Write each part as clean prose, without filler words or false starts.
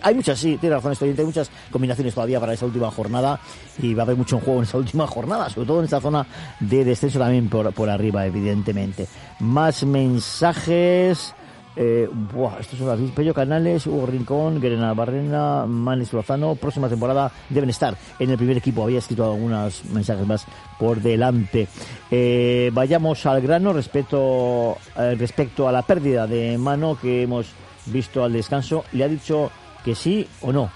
hay muchas, sí, tiene razón, hay muchas combinaciones todavía para esa última jornada y va a haber mucho en juego en esa última jornada, sobre todo en esta zona de descenso también por arriba, evidentemente. Más mensajes. Estos son las Pello Canales, Hugo Rincón, Guerena Barrena, Manes Lozano. Próxima temporada deben estar en el primer equipo. Había escrito algunos mensajes más por delante. Vayamos al grano respecto a la pérdida de mano que hemos visto al descanso. ¿Le ha dicho que sí o no?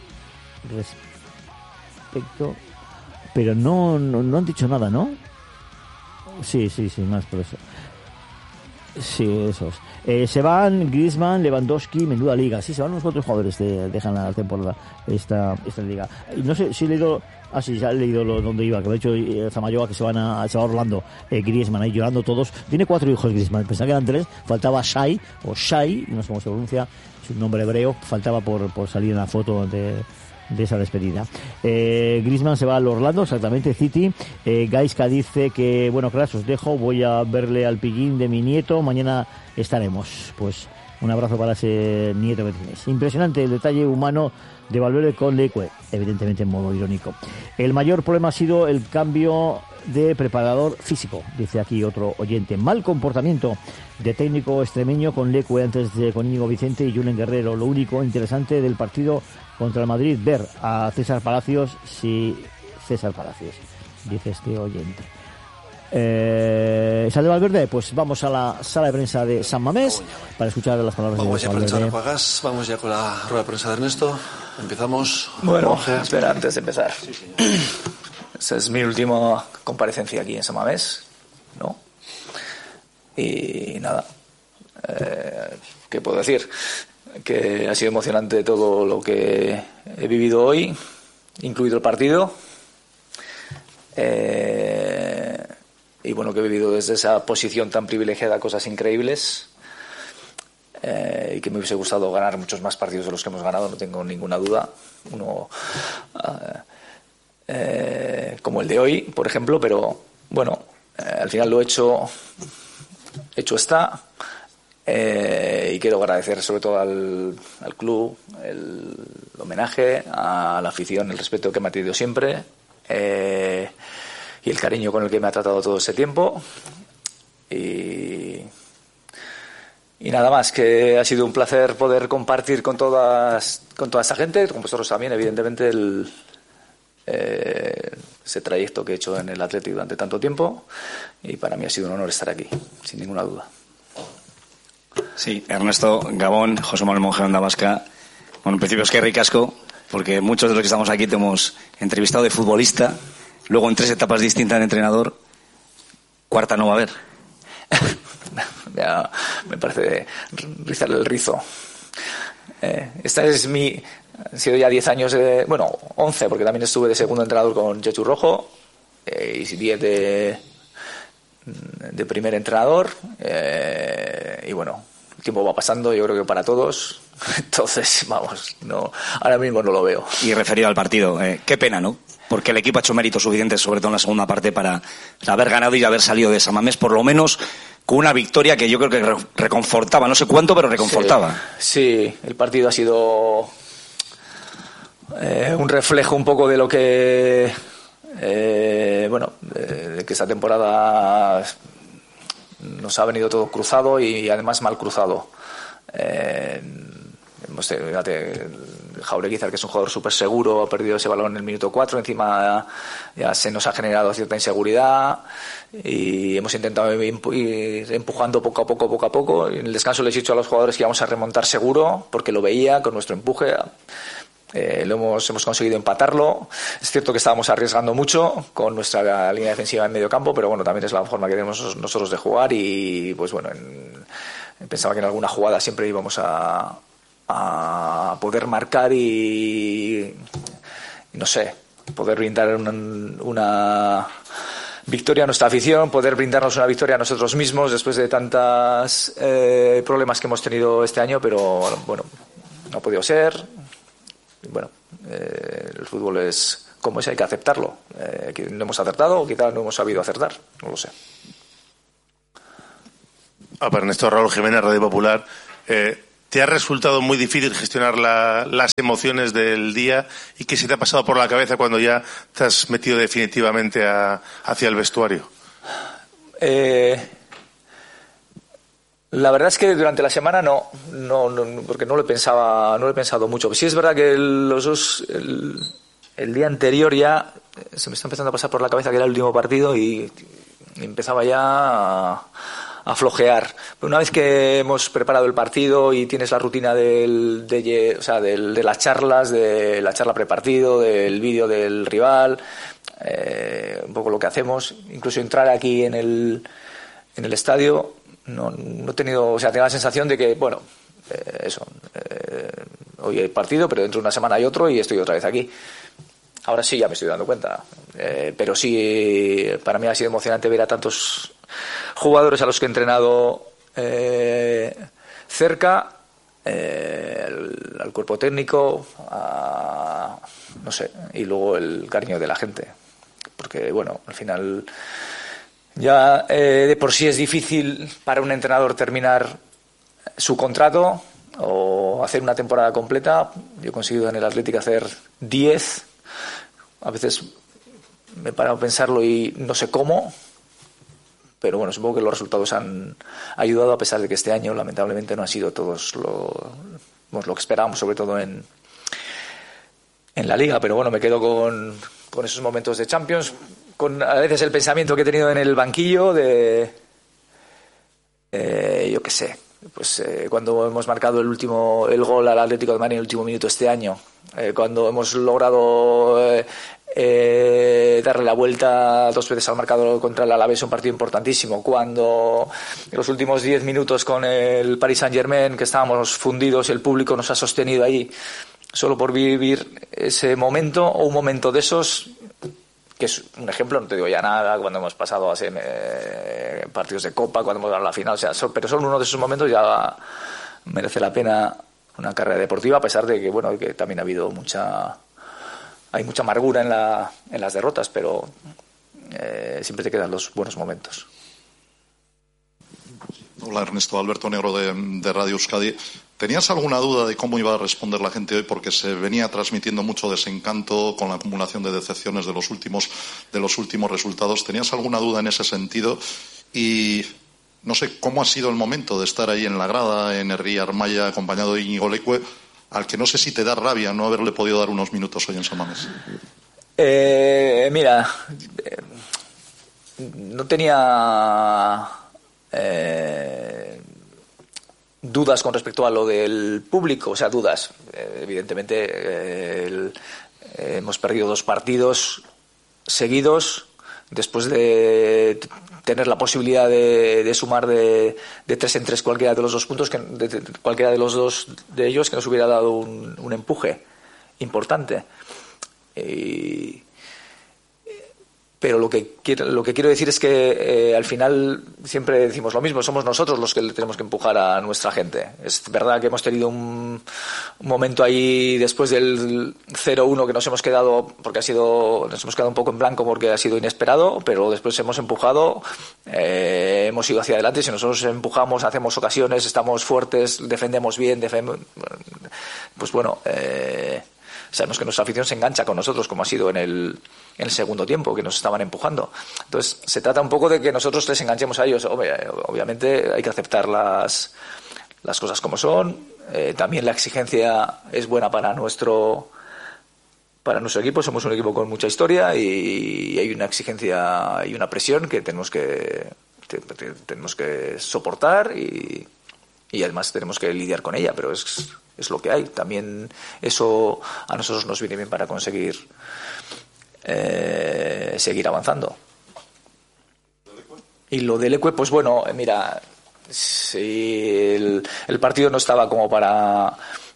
Pero no han dicho nada, ¿no? Sí, más por eso. Sí, esos. Se van Griezmann, Lewandowski, menuda liga. Sí, se van los cuatro jugadores, dejan la temporada esta liga. Y no sé si he leído... sí, ya he leído donde iba, que me ha dicho Zamayoa que se va a Orlando. Griezmann ahí llorando todos. Tiene 4 hijos Griezmann, pensaba que eran 3. Faltaba Shai, no sé cómo se pronuncia, es un nombre hebreo. Faltaba por salir en la foto de esa despedida. Griezmann se va al Orlando, exactamente, City. Gaisca dice que, bueno, claro, os dejo, voy a verle al pillín de mi nieto, mañana estaremos. Pues un abrazo para ese nieto que tienes. Impresionante el detalle humano de Valverde con Leque, evidentemente en modo irónico. El mayor problema ha sido el cambio de preparador físico, dice aquí otro oyente. Mal comportamiento de técnico extremeño con Leque antes de con Íñigo Vicente y Julen Guerrero. Lo único interesante del partido contra el Madrid, ver a César Palacios, dice este oyente. ¿Sale Valverde? Pues vamos a la sala de prensa de San Mamés para escuchar las palabras de Valverde. Vamos ya con la rueda de prensa de Ernesto. Empezamos. Bueno, espera, antes de empezar. Esa es mi última comparecencia aquí en San Mamés, ¿no? Y nada, ¿qué puedo decir? Que ha sido emocionante todo lo que he vivido hoy, incluido el partido. Y bueno, que he vivido desde esa posición tan privilegiada cosas increíbles. Y que me hubiese gustado ganar muchos más partidos de los que hemos ganado, no tengo ninguna duda. Uno como el de hoy, por ejemplo, pero bueno, al final lo hecho está. Y quiero agradecer sobre todo al club el homenaje, a la afición, el respeto que me ha tenido siempre y el cariño con el que me ha tratado todo ese tiempo y nada más, que ha sido un placer poder compartir con toda esta gente, con vosotros también, evidentemente, ese trayecto que he hecho en el Athletic durante tanto tiempo, y para mí ha sido un honor estar aquí, sin ninguna duda. Sí, Ernesto, Gabón, José Manuel Monje, Onda Vasca. Bueno, en principio es que ricasco, porque muchos de los que estamos aquí te hemos entrevistado de futbolista, luego en 3 etapas distintas de entrenador, cuarta no va a haber. Ya, me parece rizarle el rizo. Esta es han sido ya 10 años, 11, porque también estuve de segundo entrenador con Chechu Rojo, y 10 de primer entrenador, y bueno, el tiempo va pasando, yo creo que para todos, entonces vamos, no, ahora mismo no lo veo. Y referido al partido, qué pena, ¿no? Porque el equipo ha hecho méritos suficientes, sobre todo en la segunda parte, para haber ganado y haber salido de San Mamés, por lo menos con una victoria que yo creo que reconfortaba, no sé cuánto, pero reconfortaba. Sí, el partido ha sido un reflejo un poco de lo que de que esta temporada nos ha venido todo cruzado y además mal cruzado. Jaureguizar, que es un jugador súper seguro, ha perdido ese balón en el minuto 4, encima ya se nos ha generado cierta inseguridad y hemos intentado ir empujando poco a poco. En el descanso les he dicho a los jugadores que íbamos a remontar seguro, porque lo veía con nuestro empuje. Hemos conseguido empatarlo. Es cierto que estábamos arriesgando mucho con nuestra línea defensiva en medio campo, pero bueno, también es la forma que tenemos nosotros de jugar y pues bueno, pensaba que en alguna jugada siempre íbamos a poder marcar y no sé, poder brindar una victoria a nuestra afición, poder brindarnos una victoria a nosotros mismos después de tantos problemas que hemos tenido este año, pero bueno, no ha podido ser. Bueno, el fútbol es como es, hay que aceptarlo. Que no hemos acertado o quizás no hemos sabido acertar, no lo sé. Para Ernesto, Raúl Jiménez, Radio Popular. ¿te ha resultado muy difícil gestionar las emociones del día y qué se te ha pasado por la cabeza cuando ya te has metido definitivamente hacia el vestuario? La verdad es que durante la semana no, porque no lo he pensado mucho. Sí es verdad que el día anterior ya se me está empezando a pasar por la cabeza que era el último partido y empezaba ya a flojear. Pero una vez que hemos preparado el partido y tienes la rutina de las charlas, de la charla prepartido, del vídeo del rival, un poco lo que hacemos, incluso entrar aquí en el estadio, no he tenido, o sea, tengo la sensación de que, bueno, hoy hay partido, pero dentro de una semana hay otro y estoy otra vez aquí. Ahora sí ya me estoy dando cuenta, pero sí, para mí ha sido emocionante ver a tantos jugadores a los que he entrenado cerca, al cuerpo técnico, no sé, y luego el cariño de la gente, porque bueno, al final ya de por sí es difícil para un entrenador terminar su contrato o hacer una temporada completa. Yo he conseguido en el Athletic hacer 10. A veces me he parado a pensarlo y no sé cómo, pero bueno, supongo que los resultados han ayudado, a pesar de que este año lamentablemente no han sido todos lo que esperábamos, sobre todo en la Liga. Pero bueno, me quedo con esos momentos de Champions, con a veces el pensamiento que he tenido en el banquillo de yo qué sé, pues cuando hemos marcado el gol al Atlético de Madrid en el último minuto este año, cuando hemos logrado darle la vuelta 2 veces al marcador contra el Alavés, un partido importantísimo, cuando en los últimos 10 minutos con el Paris Saint-Germain, que estábamos fundidos, el público nos ha sostenido ahí solo por vivir ese momento, o un momento de esos, que es un ejemplo, no te digo ya nada, cuando hemos pasado a partidos de Copa, cuando hemos ganado la final, o sea, pero solo uno de esos momentos ya merece la pena una carrera deportiva, a pesar de que, bueno, que también hay mucha amargura en las derrotas, pero siempre te quedan los buenos momentos. Hola Ernesto, Alberto Negro de Radio Euskadi. ¿Tenías alguna duda de cómo iba a responder la gente hoy? Porque se venía transmitiendo mucho desencanto con la acumulación de decepciones de los últimos resultados. ¿Tenías alguna duda en ese sentido? Y no sé, ¿cómo ha sido el momento de estar ahí en la grada, en Herri Armaya, acompañado de Íñigo Leque, al que no sé si te da rabia no haberle podido dar unos minutos hoy en San Mamés? Mira, no tenía dudas con respecto a lo del público, o sea, dudas. Evidentemente, hemos perdido 2 partidos seguidos después de tener la posibilidad de sumar de 3 en 3 cualquiera de los 2 puntos, cualquiera de los 2 de ellos, que nos hubiera dado un empuje importante. Pero lo que quiero decir es que al final siempre decimos lo mismo, somos nosotros los que le tenemos que empujar a nuestra gente. Es verdad que hemos tenido un momento ahí después del 0-1 que nos hemos quedado un poco en blanco porque ha sido inesperado, pero después hemos empujado, hemos ido hacia adelante. Si nosotros empujamos, hacemos ocasiones, estamos fuertes, defendemos bien, pues bueno, sabemos que nuestra afición se engancha con nosotros, como ha sido en el segundo tiempo, que nos estaban empujando. Entonces, se trata un poco de que nosotros les enganchemos a ellos. Obviamente hay que aceptar las cosas como son. También la exigencia es buena para nuestro equipo. Somos un equipo con mucha historia y hay una exigencia y una presión que tenemos que soportar y además tenemos que lidiar con ella, pero es lo que hay. También eso a nosotros nos viene bien para conseguir seguir avanzando. Y lo del Ecue, pues bueno, mira, si el partido no estaba como para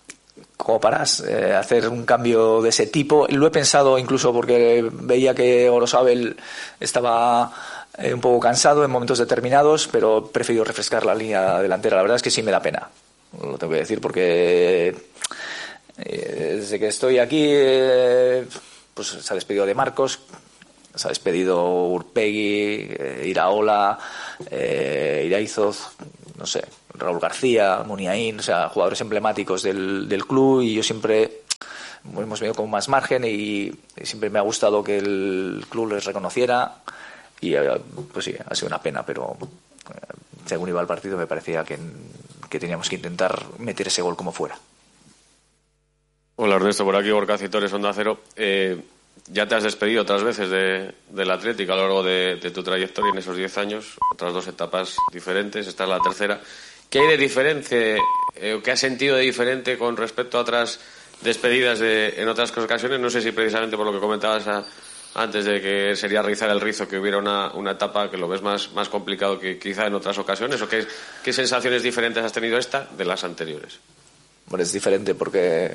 hacer un cambio de ese tipo. Lo he pensado incluso porque veía que Orozabel estaba un poco cansado en momentos determinados, pero he preferido refrescar la línea delantera. La verdad es que sí me da pena, lo tengo que decir, porque desde que estoy aquí pues se ha despedido de Marcos, se ha despedido Urpegui, Iraola, Iraizoz, no sé, Raúl García, Muniain, o sea, jugadores emblemáticos del club, y yo siempre hemos venido con más margen y siempre me ha gustado que el club les reconociera, y pues sí, ha sido una pena, pero según iba el partido me parecía que teníamos que intentar meter ese gol como fuera. Hola Ernesto, por aquí Gorka Citores, Onda Cero. Ya te has despedido otras veces del Atlético a lo largo de tu trayectoria en esos 10 años, otras 2 etapas diferentes, esta es la tercera. ¿Qué hay de diferente, qué has sentido de diferente con respecto a otras despedidas en otras ocasiones? No sé si precisamente por lo que comentabas antes de que sería rizar el rizo, que hubiera una etapa que lo ves más complicado que quizá en otras ocasiones, o qué sensaciones diferentes has tenido esta de las anteriores. Bueno, es diferente porque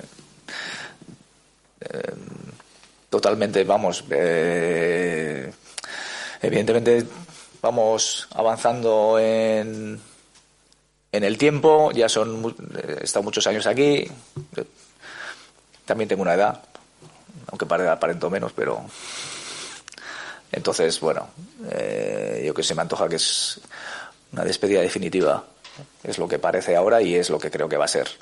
totalmente, vamos, evidentemente vamos avanzando en el tiempo, ya he estado muchos años aquí, también tengo una edad, aunque aparento menos, pero entonces, bueno, yo que sé, me antoja que es una despedida definitiva, es lo que parece ahora y es lo que creo que va a ser.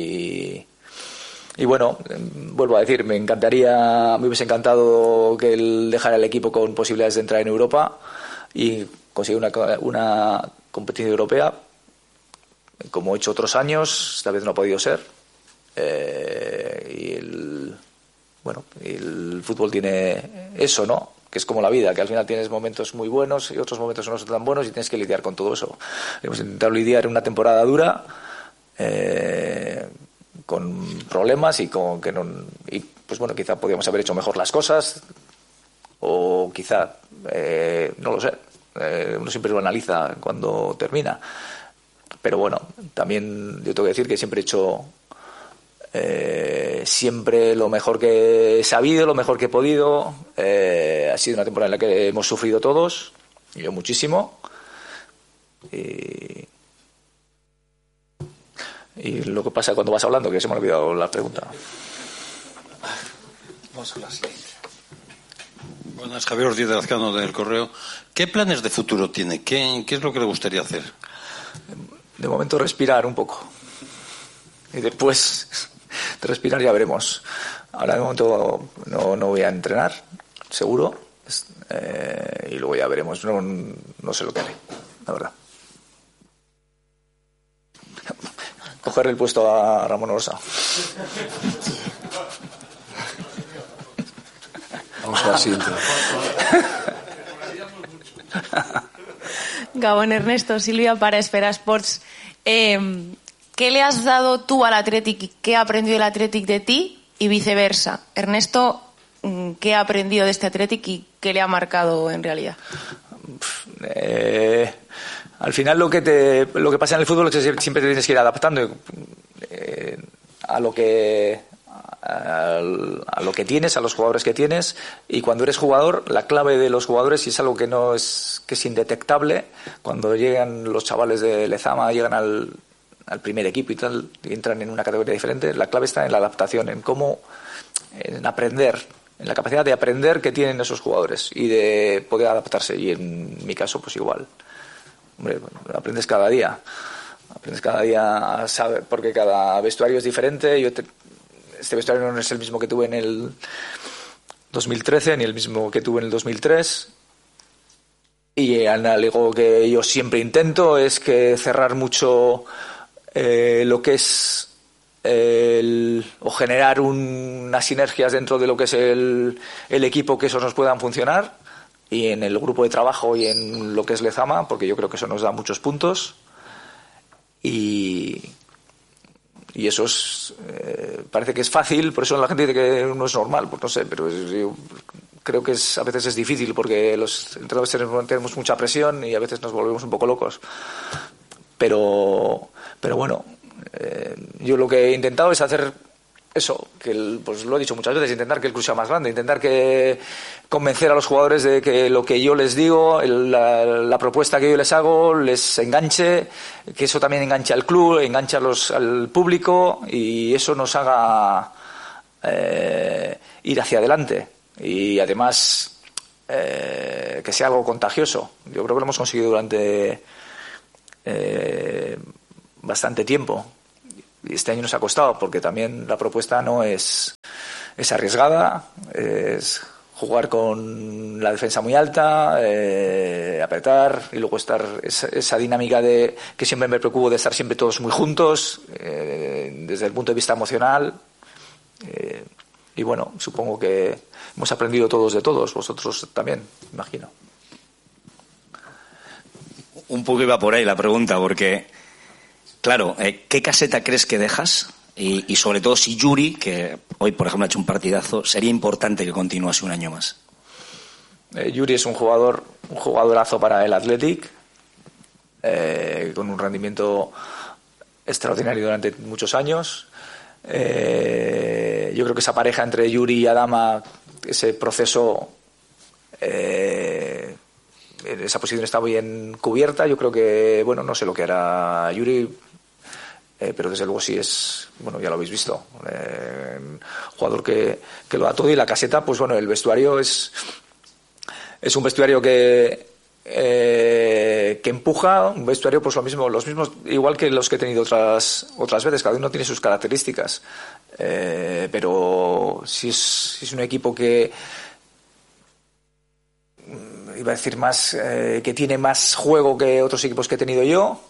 Y bueno, vuelvo a decir, me hubiese encantado que él dejara el equipo con posibilidades de entrar en Europa y conseguir una competición europea, como he hecho otros años. Esta vez no ha podido ser. Y el fútbol tiene eso, ¿no? Que es como la vida, que al final tienes momentos muy buenos y otros momentos no son tan buenos y tienes que lidiar con todo eso. Hemos intentado lidiar en una temporada dura, con problemas y con que no, y pues bueno, quizá podíamos haber hecho mejor las cosas, o quizá no lo sé, uno siempre lo analiza cuando termina, pero bueno, también yo tengo que decir que siempre he hecho siempre lo mejor que he sabido, lo mejor que he podido. Ha sido una temporada en la que hemos sufrido todos, y yo muchísimo, y lo que pasa cuando vas hablando, que se me ha olvidado la pregunta. Vamos con la siguiente. Buenas, Javier Ortiz de Lazcano del Correo. ¿Qué planes de futuro tiene? ¿Qué es lo que le gustaría hacer? De momento respirar un poco. Y después de respirar ya veremos. Ahora de momento no voy a entrenar, seguro. Y luego ya veremos. No sé lo que haré, la verdad. Coger el puesto a Ramón Orsa. Vamos a la siguiente. Gabón, Ernesto, Silvia para Esfera Sports. ¿Qué le has dado tú al Athletic y qué ha aprendido el Athletic de ti y viceversa? Ernesto, ¿qué ha aprendido de este Athletic y qué le ha marcado en realidad? Al final lo que pasa en el fútbol es que siempre te tienes que ir adaptando a lo que tienes, a los jugadores que tienes, y cuando eres jugador, la clave de los jugadores, y es algo que es indetectable, cuando llegan los chavales de Lezama, llegan al primer equipo y tal, y entran en una categoría diferente, la clave está en la adaptación, en aprender, en la capacidad de aprender que tienen esos jugadores y de poder adaptarse, y en mi caso pues igual. Hombre, aprendes cada día a saber, porque cada vestuario es diferente. Este vestuario no es el mismo que tuve en el 2013 ni el mismo que tuve en el 2003, y algo que yo siempre intento es que cerrar mucho lo que es o generar unas sinergias dentro de lo que es el equipo, que esos nos puedan funcionar, y en el grupo de trabajo y en lo que es Lezama, porque yo creo que eso nos da muchos puntos, y eso parece que es fácil, por eso la gente dice que no es normal, pues no sé, pero yo creo que a veces es difícil, porque los entrenadores tenemos mucha presión y a veces nos volvemos un poco locos, pero bueno, yo lo que he intentado es hacer eso, pues lo he dicho muchas veces, intentar que el club sea más grande, intentar convencer a los jugadores de que lo que yo les digo, la propuesta que yo les hago, les enganche, que eso también enganche al club, enganche al público, y eso nos haga ir hacia adelante, y además que sea algo contagioso. Yo creo que lo hemos conseguido durante bastante tiempo. Y este año nos ha costado, porque también la propuesta no es arriesgada, es jugar con la defensa muy alta, apretar y luego estar esa dinámica de que siempre me preocupo de estar siempre todos muy juntos, desde el punto de vista emocional. Y bueno, supongo que hemos aprendido todos de todos, vosotros también, imagino. Un poco iba por ahí la pregunta, porque, claro, ¿qué caseta crees que dejas? Y sobre todo si Yuri, que hoy, por ejemplo, ha hecho un partidazo, sería importante que continuase un año más. Yuri es un jugadorazo para el Athletic, con un rendimiento extraordinario durante muchos años. Yo creo que esa pareja entre Yuri y Adama, ese proceso, esa posición está bien cubierta. Yo creo que, bueno, no sé lo que hará Yuri, pero desde luego sí es, bueno, ya lo habéis visto, un jugador que lo da todo. Y la caseta, pues bueno, el vestuario es un vestuario que empuja, un vestuario pues los mismos, igual que los que he tenido otras veces. Cada uno tiene sus características, pero si es un equipo que iba a decir más, que tiene más juego que otros equipos que he tenido yo,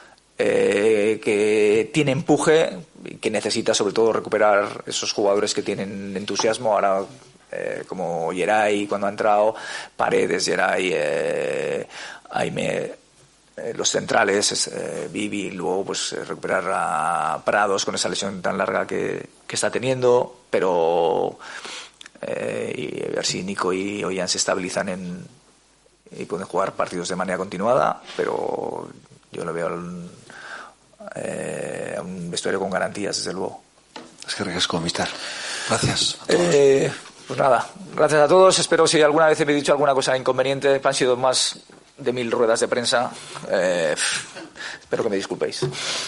que tiene empuje y que necesita sobre todo recuperar esos jugadores que tienen entusiasmo ahora, como Geray cuando ha entrado, Paredes, Geray, Aime, los centrales, Vivi, luego pues recuperar a Prados con esa lesión tan larga que está teniendo, pero y a ver si Nico y Ollán se estabilizan y pueden jugar partidos de manera continuada, pero yo lo veo a un vestuario con garantías, desde luego. Es que ricasco, mister. Gracias. Pues nada, gracias a todos. Espero, si alguna vez he dicho alguna cosa inconveniente, han sido más de 1000 ruedas de prensa. Espero que me disculpéis.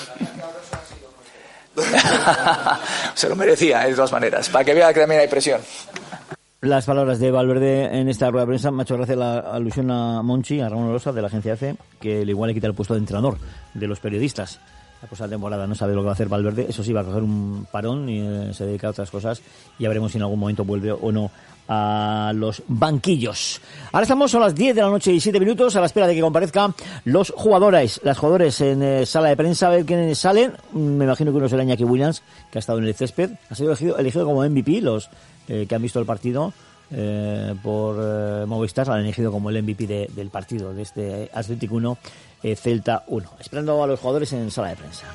Se lo merecía, de todas maneras, para que vea que también hay presión. Las palabras de Valverde en esta rueda de prensa. Me ha hecho gracia la alusión a Monchi, a Ramón Orosa de la agencia EFE, que igual le quita el puesto de entrenador de los periodistas. La próxima temporada no sabe lo que va a hacer Valverde. Eso sí, va a coger un parón y se dedica a otras cosas. Ya veremos si en algún momento vuelve o no a los banquillos. Ahora son las 10 de la noche y 7 minutos a la espera de que comparezcan los jugadores en sala de prensa, a ver quiénes salen. Me imagino que uno será Iñaki Williams, que ha estado en el césped. Ha sido elegido como MVP los que han visto el partido por Movistar. Han elegido como el MVP del partido, de este Athletic 1, Celta 1. Esperando a los jugadores en sala de prensa.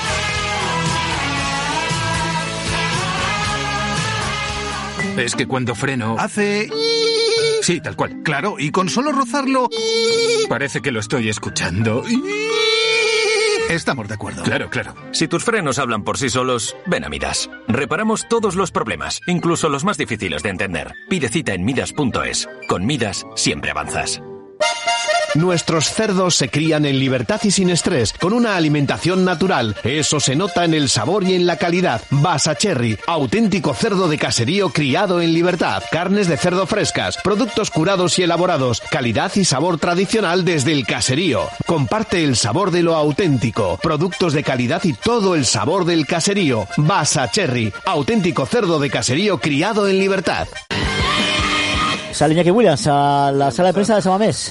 Es que cuando freno hace... Sí, tal cual, claro, y con solo rozarlo parece que lo estoy escuchando. Estamos de acuerdo. Claro, claro. Si tus frenos hablan por sí solos, ven a Midas. Reparamos todos los problemas, incluso los más difíciles de entender. Pide cita en Midas.es. Con Midas siempre avanzas. Nuestros cerdos se crían en libertad y sin estrés, con una alimentación natural. Eso se nota en el sabor y en la calidad. Basacherry, auténtico cerdo de caserío criado en libertad. Carnes de cerdo frescas, productos curados y elaborados. Calidad y sabor tradicional desde el caserío. Comparte el sabor de lo auténtico. Productos de calidad y todo el sabor del caserío. Basacherry, auténtico cerdo de caserío criado en libertad. Sale Iñaki Williams a la sala de prensa de Samamés.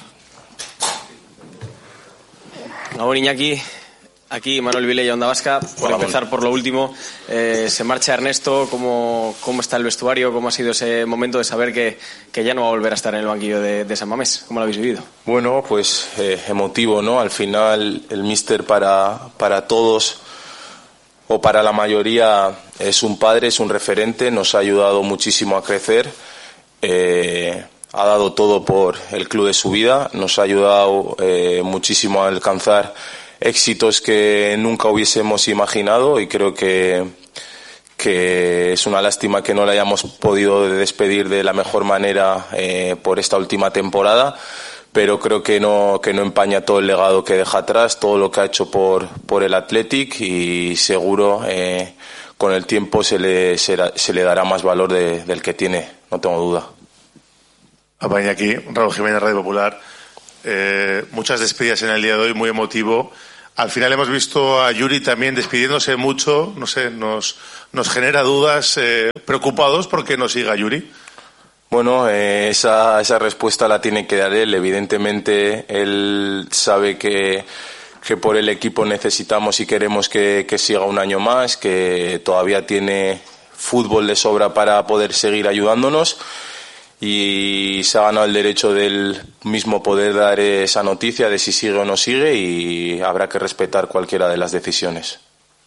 Gabón, Iñaki, aquí Manuel Vilella, Onda Vasca. Por empezar por lo último, se marcha Ernesto. ¿Cómo está el vestuario? ¿Cómo ha sido ese momento de saber que ya no va a volver a estar en el banquillo de San Mamés? ¿Cómo lo habéis vivido? Bueno, pues emotivo, ¿no? Al final el míster para todos o para la mayoría es un padre, es un referente, nos ha ayudado muchísimo a crecer. Ha dado todo por el club de su vida, nos ha ayudado muchísimo a alcanzar éxitos que nunca hubiésemos imaginado, y creo que es una lástima que no le hayamos podido despedir de la mejor manera por esta última temporada, pero creo que no empaña todo el legado que deja atrás, todo lo que ha hecho por el Athletic, y seguro con el tiempo se le dará más valor del que tiene, no tengo duda. Apaña aquí, Raúl Jiménez, Radio Popular. Muchas despedidas en el día de hoy, muy emotivo. Al final hemos visto a Yuri también despidiéndose mucho, no sé, nos genera dudas, preocupados porque no siga Yuri. Bueno, esa respuesta la tiene que dar él. Evidentemente, él sabe que por el equipo necesitamos y queremos que siga un año más, que todavía tiene fútbol de sobra para poder seguir ayudándonos, y se ha ganado el derecho del mismo poder dar esa noticia de si sigue o no sigue, y habrá que respetar cualquiera de las decisiones.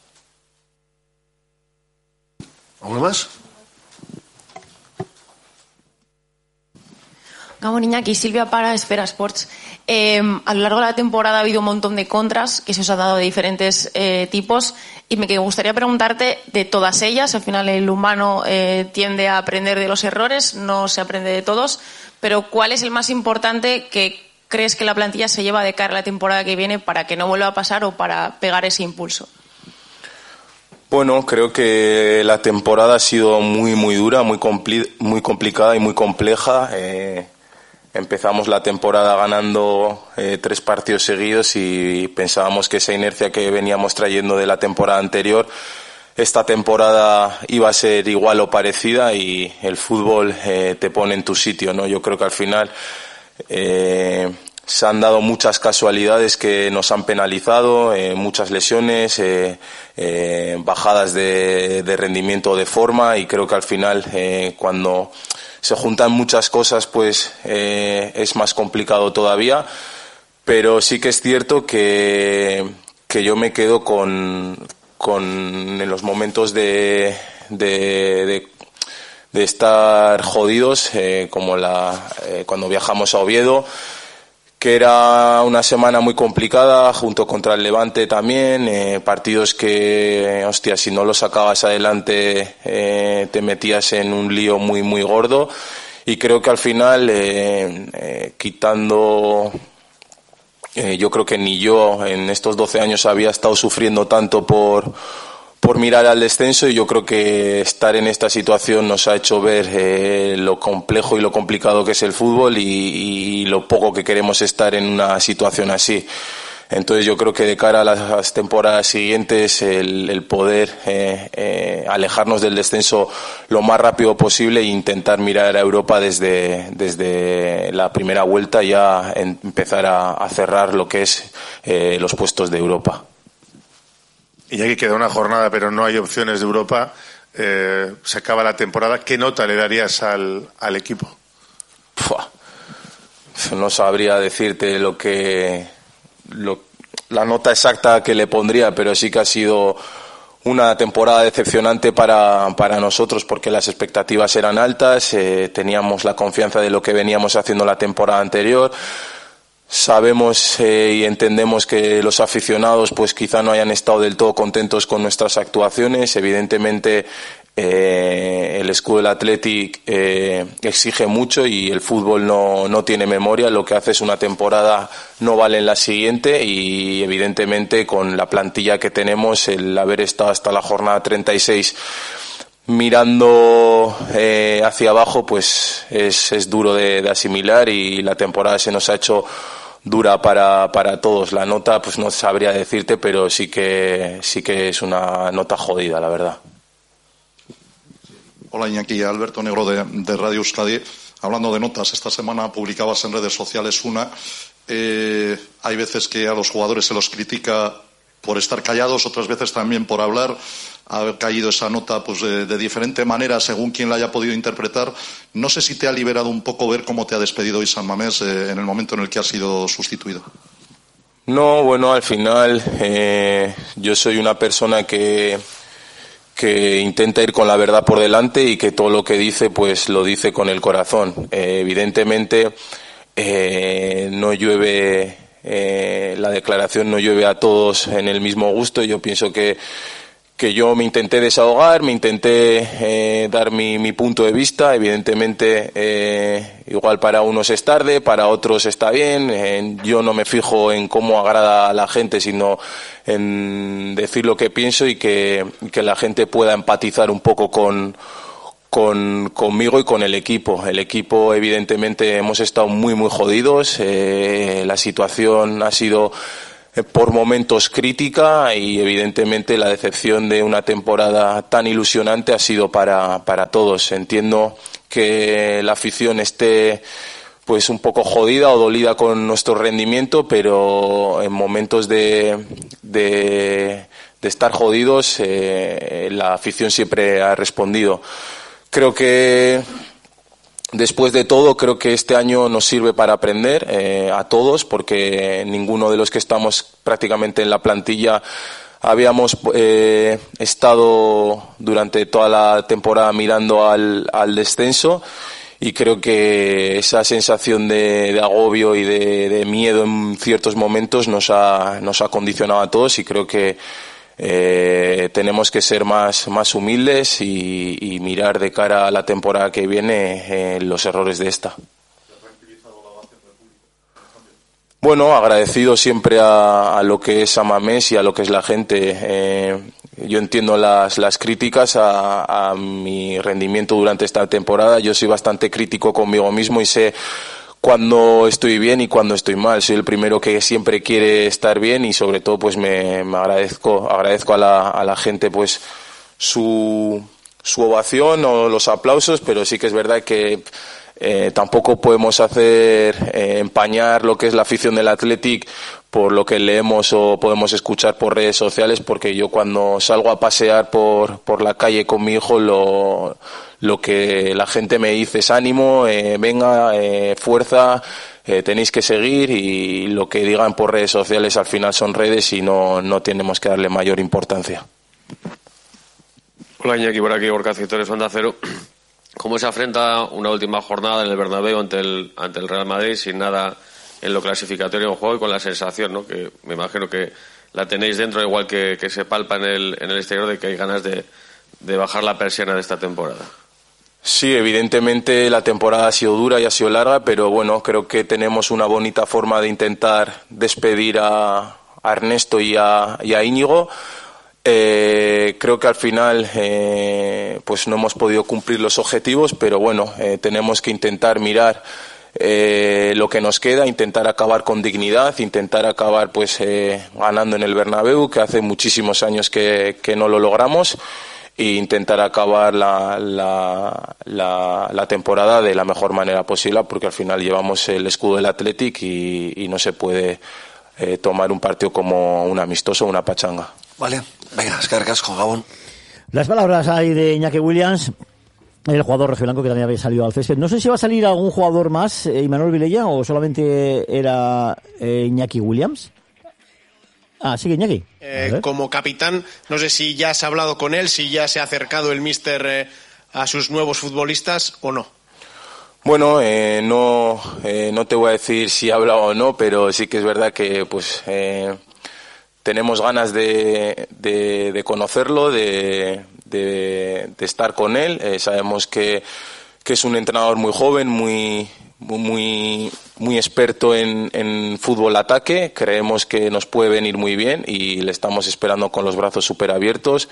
¿Algo más? Gabón, Iñaki, Silvia para Esfera Sports. A lo largo de la temporada ha habido un montón de contras que se os han dado de diferentes tipos, y me gustaría preguntarte de todas ellas. Al final el humano tiende a aprender de los errores, no se aprende de todos, pero ¿cuál es el más importante que crees que la plantilla se lleva de cara a la temporada que viene para que no vuelva a pasar o para pegar ese impulso? Bueno, creo que la temporada ha sido muy dura, muy complicada y muy compleja. Empezamos la temporada ganando 3 partidos seguidos y pensábamos que esa inercia que veníamos trayendo de la temporada anterior, esta temporada iba a ser igual o parecida, y el fútbol te pone en tu sitio, ¿no? Yo creo que al final se han dado muchas casualidades que nos han penalizado, muchas lesiones, bajadas de rendimiento o de forma, y creo que al final cuando se juntan muchas cosas, pues es más complicado todavía. Pero sí que es cierto que yo me quedo con en los momentos de estar jodidos, como cuando viajamos a Oviedo, que era una semana muy complicada, junto contra el Levante también, partidos que, hostia, si no los sacabas adelante te metías en un lío muy gordo, y creo que al final, quitando, yo creo que ni yo en estos 12 años había estado sufriendo tanto por mirar al descenso, y yo creo que estar en esta situación nos ha hecho ver lo complejo y lo complicado que es el fútbol, y lo poco que queremos estar en una situación así. Entonces yo creo que de cara a las temporadas siguientes el poder alejarnos del descenso lo más rápido posible e intentar mirar a Europa desde la primera vuelta, ya empezar a cerrar lo que es los puestos de Europa. Y ya que queda una jornada, pero no hay opciones de Europa, se acaba la temporada. ¿Qué nota le darías al equipo? No sabría decirte la nota exacta que le pondría, pero sí que ha sido una temporada decepcionante para nosotros, porque las expectativas eran altas, teníamos la confianza de lo que veníamos haciendo la temporada anterior. Sabemos y entendemos que los aficionados pues quizá no hayan estado del todo contentos con nuestras actuaciones. Evidentemente el escudo del Athletic exige mucho, y el fútbol no tiene memoria. Lo que hace es una temporada, no vale en la siguiente, y evidentemente con la plantilla que tenemos, el haber estado hasta la jornada 36 mirando hacia abajo, pues es duro de asimilar, y la temporada se nos ha hecho dura para todos. La nota pues no sabría decirte, pero sí que es una nota jodida, la verdad. Hola Iñaki, Alberto Negro de Radio Euskadi. Hablando de notas, esta semana publicabas en redes sociales una. Hay veces que a los jugadores se los critica por estar callados, otras veces también por hablar. Ha caído esa nota pues de diferente manera según quien la haya podido interpretar. No sé si te ha liberado un poco ver cómo te ha despedido Issam Mamés en el momento en el que ha sido sustituido. No, bueno, al final yo soy una persona que intenta ir con la verdad por delante, y que todo lo que dice pues lo dice con el corazón. Evidentemente no llueve, la declaración no llueve a todos en el mismo gusto. Yo pienso que yo me intenté desahogar, me intenté dar mi punto de vista. Evidentemente igual para unos es tarde, para otros está bien. Yo no me fijo en cómo agrada a la gente, sino en decir lo que pienso, y que la gente pueda empatizar un poco conmigo y con el equipo. El equipo, evidentemente, hemos estado muy jodidos. La situación ha sido por momentos crítica y evidentemente la decepción de una temporada tan ilusionante ha sido para todos. Entiendo que la afición esté pues un poco jodida o dolida con nuestro rendimiento, pero en momentos de estar jodidos la afición siempre ha respondido. Creo que después de todo, creo que este año nos sirve para aprender a todos, porque ninguno de los que estamos prácticamente en la plantilla habíamos estado durante toda la temporada mirando al descenso, y creo que esa sensación de agobio y de miedo en ciertos momentos nos ha condicionado a todos, y creo que tenemos que ser más humildes y mirar de cara a la temporada que viene los errores de esta. Bueno, agradecido siempre a lo que es San Mamés y a lo que es la gente. Yo entiendo las críticas a mi rendimiento durante esta temporada. Yo soy bastante crítico conmigo mismo y sé cuando estoy bien y cuando estoy mal. Soy el primero que siempre quiere estar bien, y sobre todo pues me agradezco a la gente pues su ovación o los aplausos, pero sí que es verdad que tampoco podemos hacer empañar lo que es la afición del Athletic por lo que leemos o podemos escuchar por redes sociales, porque yo cuando salgo a pasear por la calle con mi hijo lo que la gente me dice es ánimo, venga, fuerza, tenéis que seguir, y lo que digan por redes sociales al final son redes y no tenemos que darle mayor importancia. Hola Iñaki, por aquí Gorka Citores, Onda Cero. ¿Cómo se afronta una última jornada en el Bernabéu ante el Real Madrid sin nada en lo clasificatorio en juego y con la sensación, ¿no?, que me imagino que la tenéis dentro, igual que se palpa en el exterior, de que hay ganas de bajar la persiana de esta temporada? Sí, evidentemente la temporada ha sido dura y ha sido larga, pero bueno, creo que tenemos una bonita forma de intentar despedir a Ernesto y a Íñigo. Creo que al final pues no hemos podido cumplir los objetivos, pero bueno, tenemos que intentar mirar lo que nos queda, intentar acabar con dignidad, intentar acabar pues ganando en el Bernabéu, que hace muchísimos años que no lo logramos, e intentar acabar la temporada de la mejor manera posible, porque al final llevamos el escudo del Athletic y no se puede tomar un partido como un amistoso o una pachanga. Vale, venga, eskerrik con Gabón. Las palabras ahí de Iñaki Williams, el jugador rojiblanco que también había salido al césped. No sé si va a salir algún jugador más, Imanol Vilella, o solamente era Iñaki Williams. Ah, sigue Iñaki. Como capitán, no sé si ya se ha hablado con él, si ya se ha acercado el míster a sus nuevos futbolistas o no. Bueno, no te voy a decir si ha hablado o no, pero sí que es verdad que pues tenemos ganas de conocerlo, de estar con él. Sabemos que es un entrenador muy joven, muy experto en fútbol ataque. Creemos que nos puede venir muy bien y le estamos esperando con los brazos súper abiertos.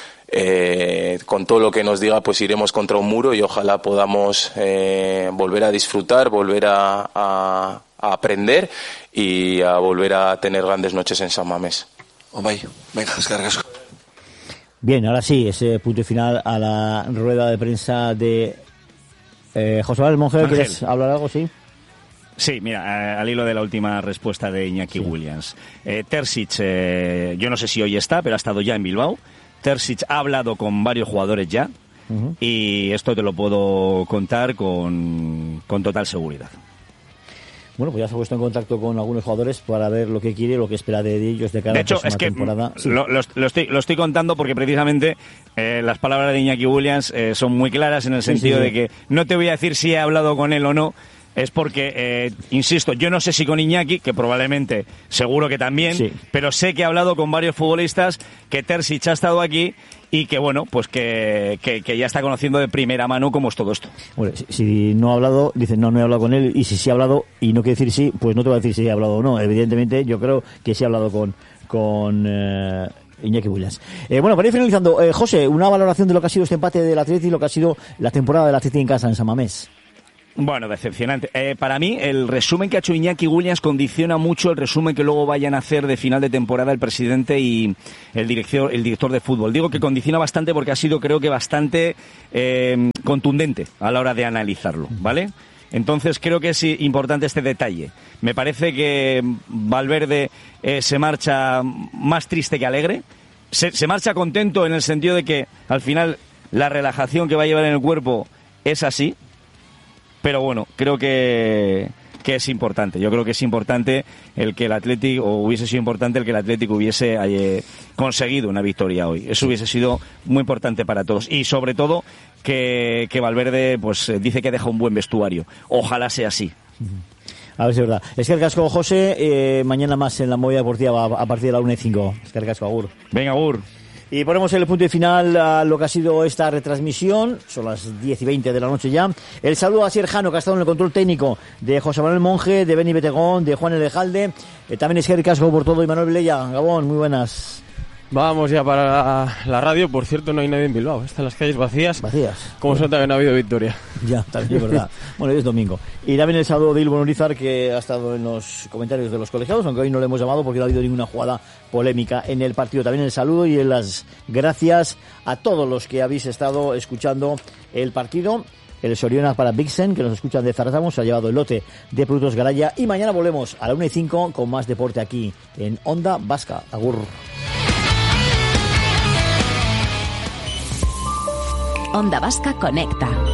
Con todo lo que nos diga pues iremos contra un muro y ojalá podamos volver a disfrutar, volver a aprender y a volver a tener grandes noches en San Mamés. Venga, descargas. Bien, ahora sí, ese punto final a la rueda de prensa de José Manuel Monge. ¿Quieres hablar algo? Sí. Sí, mira, al hilo de la última respuesta de Iñaki Williams. Terzic, yo no sé si hoy está, pero ha estado ya en Bilbao. Terzic ha hablado con varios jugadores ya, y esto te lo puedo contar con total seguridad. Bueno, pues ya se ha puesto en contacto con algunos jugadores para ver lo que quiere, lo que espera de ellos de cara a la próxima temporada. Sí. Lo estoy contando porque precisamente las palabras de Iñaki Williams son muy claras en el sentido de que no te voy a decir si he hablado con él o no. Es porque, insisto, yo no sé si con Iñaki, que probablemente, seguro que también, pero sé que he hablado con varios futbolistas, que Terzic ha estado aquí y que, bueno, pues que ya está conociendo de primera mano cómo es todo esto. Bueno, si no ha hablado, dicen no he hablado con él, y si sí ha hablado y no quiere decir sí, pues no te voy a decir si ha hablado o no. Evidentemente, yo creo que sí ha hablado con Iñaki Williams. Bueno, para ir finalizando, José, una valoración de lo que ha sido este empate del Atleti y lo que ha sido la temporada del Atleti en casa en San Mamés. Bueno, decepcionante. Para mí, el resumen que ha hecho Iñaki Williams condiciona mucho el resumen que luego vayan a hacer de final de temporada el presidente y el director de fútbol. Digo que condiciona bastante porque ha sido, creo que, bastante contundente a la hora de analizarlo, ¿vale? Entonces creo que es importante este detalle. Me parece que Valverde se marcha más triste que alegre. Se marcha contento en el sentido de que al final la relajación que va a llevar en el cuerpo es así. Pero bueno, creo que es importante. Yo creo que es importante el que el Athletic, o hubiese sido importante el que el Athletic hubiese conseguido una victoria hoy. Eso hubiese sido muy importante para todos. Y sobre todo que Valverde pues dice que deja un buen vestuario. Ojalá sea así. A ver si es verdad. Es que el casco, José, mañana más en la movida deportiva a partir de la 1:05. Es que el casco, agur. Venga, agur. Y ponemos el punto y final a lo que ha sido esta retransmisión. Son las 10:20 de la noche ya. El saludo a Sierjano, que ha estado en el control técnico, de José Manuel Monje, de Beni Betegón, de Juan Elejalde. También es Jerry Casco por todo y Manuel Vilella. Gabón, muy buenas. Vamos ya para la radio. Por cierto, no hay nadie en Bilbao. Están las calles vacías. Como se nota que no ha habido victoria. Ya, también es verdad. Bueno, es domingo. Y también el saludo de Ilvo Urizar, que ha estado en los comentarios de los colegiados, aunque hoy no le hemos llamado porque no ha habido ninguna jugada polémica en el partido. También el saludo y las gracias a todos los que habéis estado escuchando el partido. El Soriona para Vixen, que nos escuchan de Zarazamo, se ha llevado el lote de productos Garaya. Y mañana volvemos a la 1:05 con más deporte aquí en Onda Vasca. Agur. Onda Vasca Conecta.